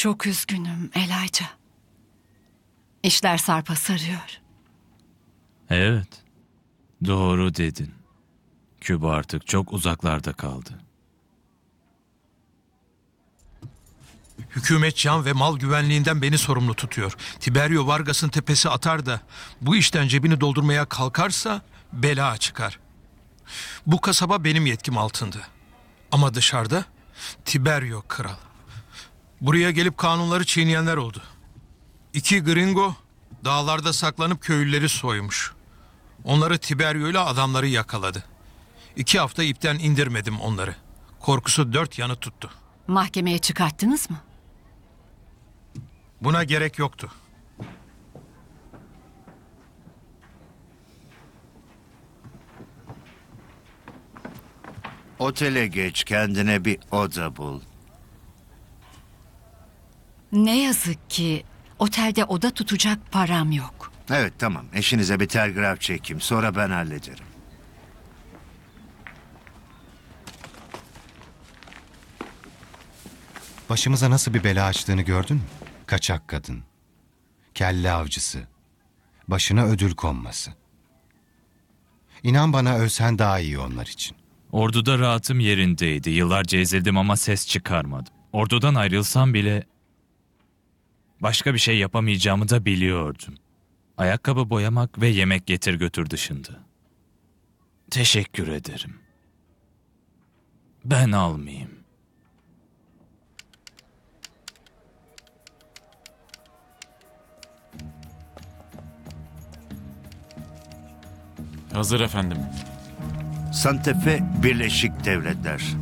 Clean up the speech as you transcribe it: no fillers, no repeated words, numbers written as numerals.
Çok üzgünüm Elijah. İşler sarpa sarıyor. Evet, doğru dedin. Küba artık çok uzaklarda kaldı. Hükümet can ve mal güvenliğinden beni sorumlu tutuyor. Tiberio Vargas'ın tepesi atar da bu işten cebini doldurmaya kalkarsa bela çıkar. Bu kasaba benim yetkim altında. Ama dışarıda Tiberio kral. Buraya gelip kanunları çiğneyenler oldu. 2 gringo dağlarda saklanıp köylüleri soymuş. Onları Tiberio ile adamları yakaladı. 2 hafta ipten indirmedim onları. Korkusu 4 yanı tuttu. Mahkemeye çıkarttınız mı? Buna gerek yoktu. Otele geç, kendine bir oda bul. Ne yazık ki otelde oda tutacak param yok. Evet, tamam. Eşinize bir telgraf çekeyim. Sonra ben hallederim. Başımıza nasıl bir bela açtığını gördün mü? Kaçak kadın, kelle avcısı, başına ödül konması. İnan bana ölsen daha iyi onlar için. Orduda rahatım yerindeydi. Yıllarca ezildim ama ses çıkarmadım. Ordudan ayrılsam bile başka bir şey yapamayacağımı da biliyordum. Ayakkabı boyamak ve yemek getir götür dışında. Teşekkür ederim. Ben almayayım. Hazır efendim. Santa Fe, Birleşik Devletler.